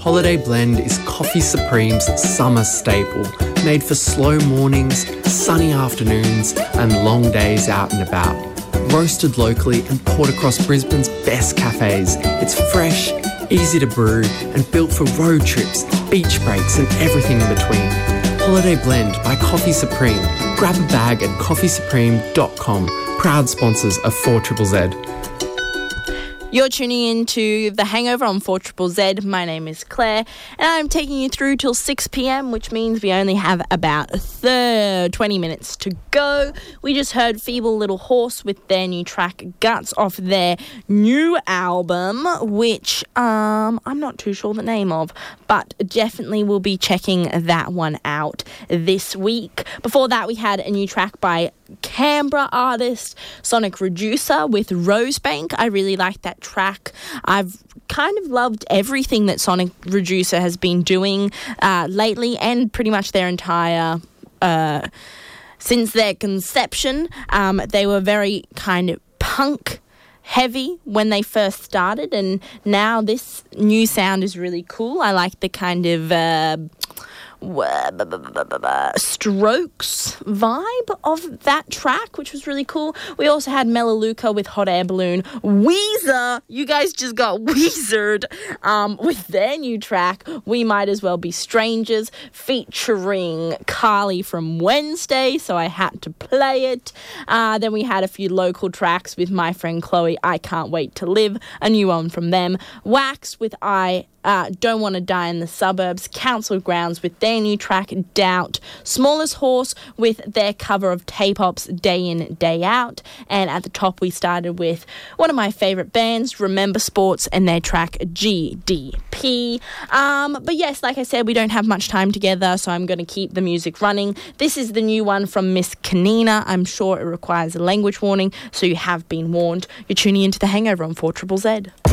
Holiday Blend is Coffee Supreme's summer staple, made for slow mornings, sunny afternoons, and long days out and about. Roasted locally and poured across Brisbane's best cafes, it's fresh, easy to brew, and built for road trips, beach breaks, and everything in between. Holiday Blend by Coffee Supreme. Grab a bag at coffeesupreme.com. Proud sponsors of 4ZZZ. You're tuning in to The Hangover on 4ZZZ. My name is Claire, and I'm taking you through till 6 p.m, which means we only have about 20 minutes to go. We just heard Feeble Little Horse with their new track, Guts, off their new album, which I'm not too sure the name of, but definitely will be checking that one out this week. Before that, we had a new track by Canberra artist Sonic Reducer with Rosebank. I really like that track. I've kind of loved everything that Sonic Reducer has been doing lately, and pretty much their entire since their conception. They were very kind of punk heavy when they first started, and now this new sound is really cool. I like the kind of Strokes vibe of that track, which was really cool. We also had Melaleuca with Hot Air Balloon. Weezer, you guys just got Weezered with their new track, We Might As Well Be Strangers, featuring Carly from Wednesday, so I had to play it. Then we had a few local tracks with my friend Chloe, I Can't Wait to Live, a new one from them. Wax with Don't Want to Die in the Suburbs, Council Grounds with their new track, Doubt, Smallest Horse with their cover of Tay-Pop's Day In, Day Out, and at the top we started with one of my favourite bands, Remember Sports, and their track, GDP. But yes, like I said, we don't have much time together, so I'm going to keep the music running. This is the new one from Miss Kanina. I'm sure it requires a language warning, so you have been warned. You're tuning into The Hangover on 4ZZZ.